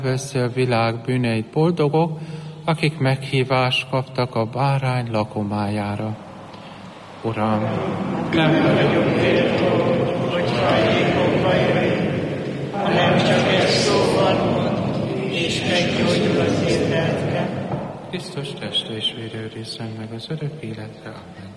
veszi a világ bűneit, boldogok, akik meghívást kaptak a bárány lakomájára. Uram, nem vagyok méltó, hogy hajlékomba jöjj, hanem csak egy szóval mond, és meggyógyul az én lelkem. Krisztus teste és vére őrizzen meg az örök életre. Amen.